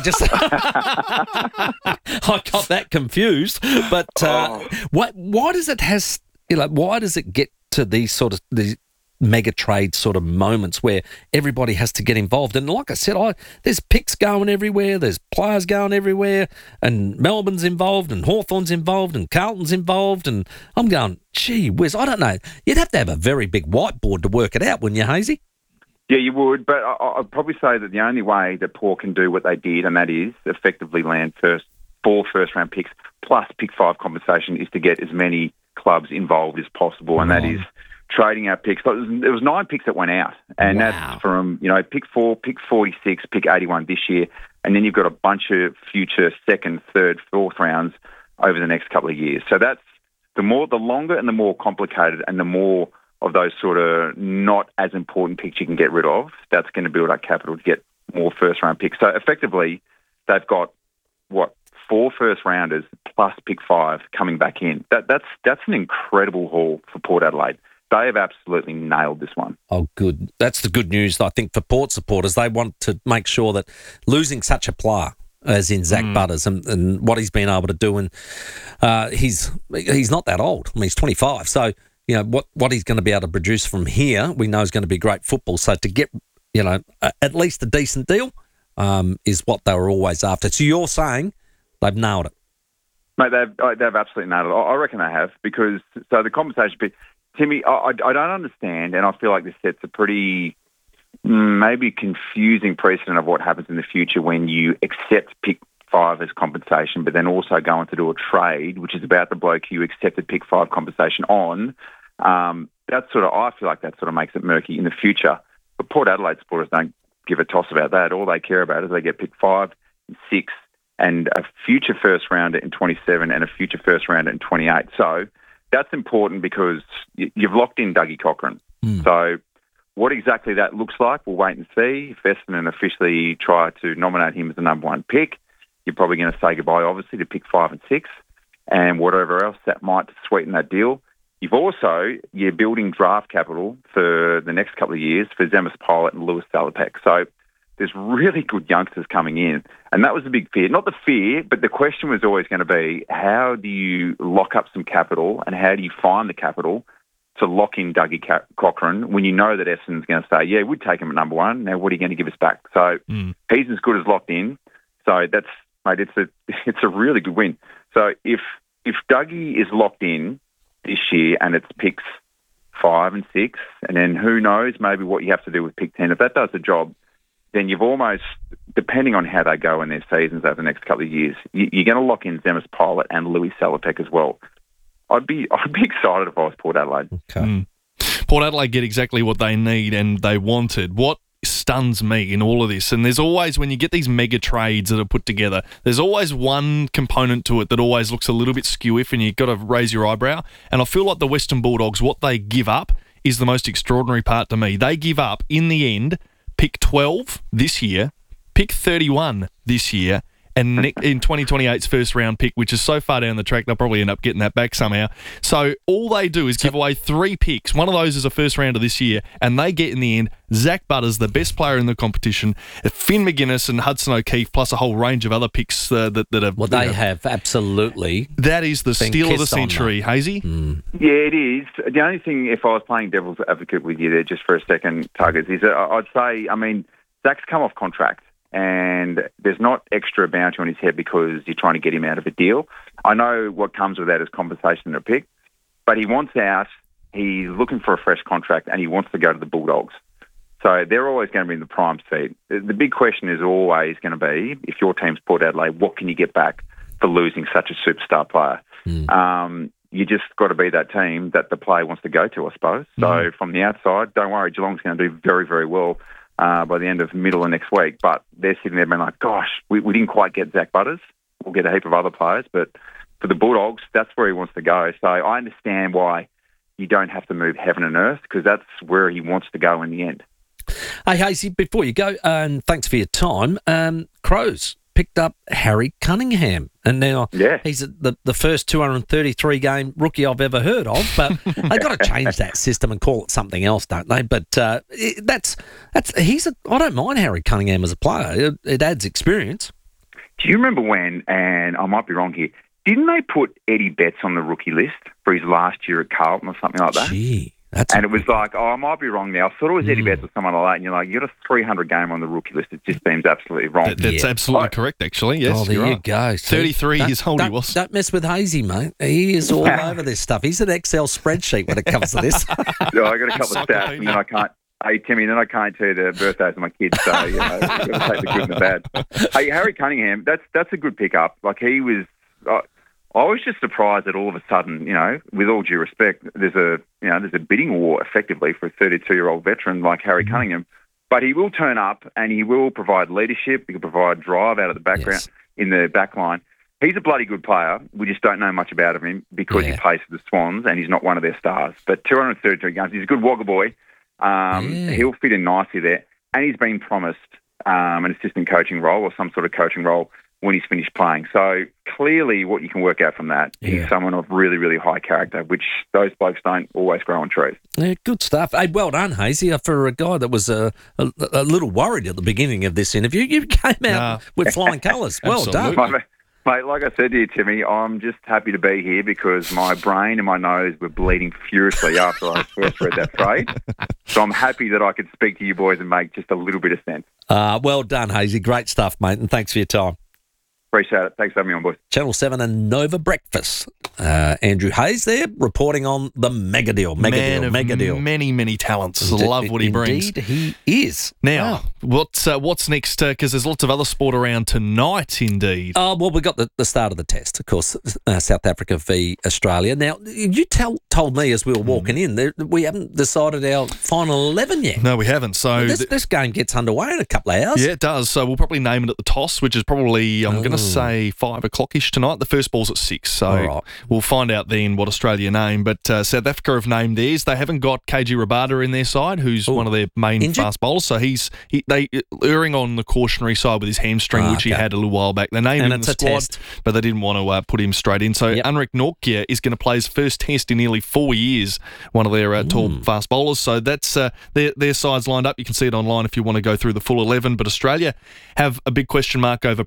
got that confused. But why does it get to these mega trade sort of moments where everybody has to get involved? And like I said, there's picks going everywhere, there's players going everywhere, and Melbourne's involved, and Hawthorn's involved, and Carlton's involved, and I'm going, gee whiz, I don't know. You'd have to have a very big whiteboard to work it out, wouldn't you, Hazy? Yeah, you would, but I'd probably say that the only way that Port can do what they did, and that is effectively land four first-round picks plus pick 5 compensation, is to get as many clubs involved as possible, and that is trading out picks. There was 9 picks that went out, and that's from pick 4, pick 46, pick 81 this year, and then you've got a bunch of future second, third, fourth rounds over the next couple of years. So that's the longer and the more complicated, and the more of those sort of not as important picks you can get rid of, that's going to build up capital to get more first-round picks. So effectively, they've got, 4 first-rounders plus pick 5 coming back in. That's an incredible haul for Port Adelaide. They have absolutely nailed this one. Oh, good. That's the good news, I think, for Port supporters. They want to make sure that losing such a player as in Zach Butters and what he's been able to do, and he's not that old. I mean, he's 25, so what he's going to be able to produce from here, we know is going to be great football. So to get at least a decent deal is what they were always after. So you're saying they've nailed it, mate? They've absolutely nailed it. I reckon they have, because the compensation bit, Timmy, I don't understand, and I feel like this sets a pretty maybe confusing precedent of what happens in the future when you accept pick 5 as compensation, but then also go on to do a trade, which is about the bloke you accepted pick 5 compensation on. I feel like that sort of makes it murky in the future. But Port Adelaide supporters don't give a toss about that. All they care about is they get pick 5 and 6 and a future first rounder in 27 and a future first rounder in 28. So that's important because you've locked in Dougie Cochran. So what exactly that looks like, we'll wait and see. If Essendon officially try to nominate him as the number 1 pick, you're probably going to say goodbye, obviously, to pick 5 and 6 and whatever else that might sweeten that deal. You're building draft capital for the next couple of years for Zemus Pilot and Lewis Salopek. So there's really good youngsters coming in. And that was the big fear. Not the fear, but the question was always going to be, how do you lock up some capital and how do you find the capital to lock in Dougie Cochran when you know that Essendon's going to say, yeah, we'd take him at number 1. Now, what are you going to give us back? So he's as good as locked in. So that's, mate, it's a really good win. So if Dougie is locked in this year and it's picks 5 and 6, and then who knows maybe what you have to do with pick 10. If that does the job, then you've almost, depending on how they go in their seasons over the next couple of years, you're going to lock in Zemus Pilot and Louis Salopek as well. I'd be excited if I was Port Adelaide. Okay. Port Adelaide get exactly what they need and they wanted. What stuns me in all of this, and there's always, when you get these mega trades that are put together, there's always one component to it that always looks a little bit skew-iff and you've got to raise your eyebrow. And I feel like the Western Bulldogs, what they give up is the most extraordinary part to me. They give up, in the end, pick 12 this year, pick 31 this year, and in 2028's first round pick, which is so far down the track, they'll probably end up getting that back somehow. So all they do is give away 3 picks. One of those is a first rounder this year, and they get, in the end, Zach Butters, the best player in the competition, Finn McGuinness and Hudson O'Keefe, plus a whole range of other picks that have... Well, they have absolutely... That is the steal of the century, Hazy. Yeah, it is. The only thing, if I was playing devil's advocate with you there just for a second, Tuggers, is that I'd say, I mean, Zach's come off contract, and there's not extra bounty on his head because you're trying to get him out of a deal. I know what comes with that is compensation and a pick, but he wants out, he's looking for a fresh contract, and he wants to go to the Bulldogs. So they're always going to be in the prime seat. The big question is always going to be, if your team's Port Adelaide, what can you get back for losing such a superstar player? You just got to be that team that the player wants to go to, I suppose. So from the outside, don't worry, Geelong's going to do very, very well by the end of middle of next week. But they're sitting there being like, gosh, we didn't quite get Zach Butters. We'll get a heap of other players. But for the Bulldogs, that's where he wants to go. So I understand why you don't have to move heaven and earth, because that's where he wants to go in the end. Hey, Hazy, before you go, and thanks for your time, Crows picked up Harry Cunningham, and now he's the first 233-game rookie I've ever heard of, but they've got to change that system and call it something else, don't they? But I don't mind Harry Cunningham as a player. It adds experience. Do you remember when, and I might be wrong here, didn't they put Eddie Betts on the rookie list for his last year at Carlton or something like that? And it was like, I might be wrong now. I thought it was Eddie Betts or someone like that, and you're like, you got a 300 game on the rookie list. It just seems absolutely wrong. That's absolutely correct, actually. Yes, oh, there you go. 33 years old he was. Don't mess with Hazy, mate. He is all over this stuff. He's an Excel spreadsheet when it comes to this. I got a couple of stats, and then I Hey, Timmy, then I can't tell you the birthdays of my kids, so, you know, you've got to take the good and the bad. Hey, Harry Cunningham, that's a good pickup. Like, he was... I was just surprised that all of a sudden, you know, with all due respect, there's a bidding war effectively for a 32-year-old veteran like Harry Cunningham. But he will turn up and he will provide leadership. He can provide drive out of the background in the back line. He's a bloody good player. We just don't know much about him because he plays for the Swans and he's not one of their stars. But 233 games, he's a good Wagga boy. He'll fit in nicely there. And he's been promised an assistant coaching role or some sort of coaching role when he's finished playing. So clearly what you can work out from that, he's someone of really, really high character, which those blokes don't always grow on trees. Yeah, good stuff. Hey, well done, Hazy. For a guy that was a little worried at the beginning of this interview, you came out with flying colours. Well done. Mate, like I said to you, Timmy, I'm just happy to be here because my brain and my nose were bleeding furiously after I first read that phrase. So I'm happy that I could speak to you boys and make just a little bit of sense. Well done, Hazy. Great stuff, mate, and thanks for your time. Appreciate it. Thanks for having me on, boys. Channel 7 and Nova Breakfast. Andrew Hayes there reporting on the mega deal. Mega deal. Many, many talents. Love what he brings. Indeed, he is. Now, what's next? Because there's lots of other sport around tonight, indeed. Well, we got the start of the test, of course, South Africa v Australia. Now, you told me as we were walking in, we haven't decided our final 11 yet. No, we haven't. So this game gets underway in a couple of hours. Yeah, it does. So we'll probably name it at the toss, which is probably, I'm going to say 5 o'clock-ish tonight. The first ball's at 6, so we'll find out then what Australia name. But South Africa have named theirs. They haven't got KG Rabada in their side, who's one of their main fast bowlers. So they erring on the cautionary side with his hamstring, which he had a little while back. They named him in the squad, but they didn't want to put him straight in. So Anrich Nortje is going to play his first test in nearly 4 years, one of their tall fast bowlers. So that's their sides lined up. You can see it online if you want to go through the full 11. But Australia have a big question mark over